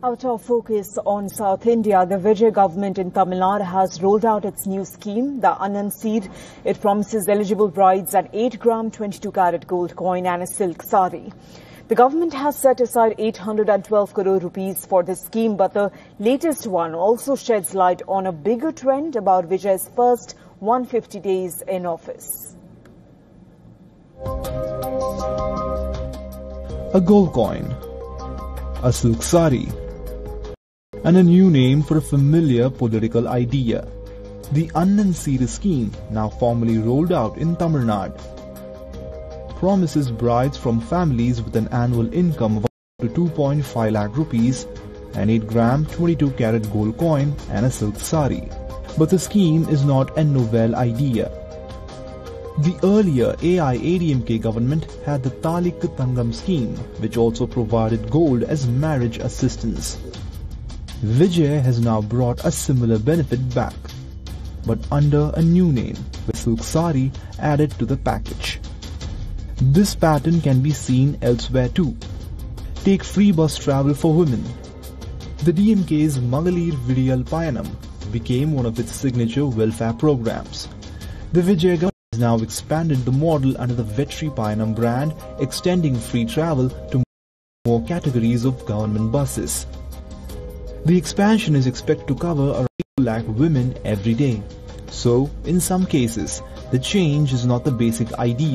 Out of focus on South India, the Vijay government in Tamil Nadu has rolled out its new scheme, the Anand Seed. It promises eligible brides an 8-gram 22-carat gold coin and a silk sari. The government has set aside 812 crore rupees for this scheme, but the latest one also sheds light on a bigger trend about Vijay's first 150 days in office. A gold coin, a silk sari, and a new name for a familiar political idea. The Anand Seed scheme, now formally rolled out in Tamil Nadu, promises brides from families with an annual income of up to 2.5 lakh rupees, an 8-gram 22-carat gold coin and a silk sari. But the scheme is not a novel idea. The earlier AIADMK government had the Talik Thangam scheme, which also provided gold as marriage assistance. Vijay has now brought a similar benefit back, but under a new name, with silk sari added to the package. This pattern can be seen elsewhere too. Take free bus travel for women. The DMK's Magalir Vidiyal Payanam became one of its signature welfare programs. The Vijay government has now expanded the model under the Vetri Payanam brand, extending free travel to more categories of government buses. The expansion is expected to cover around 2 lakh women every day. So, in some cases, the change is not the basic idea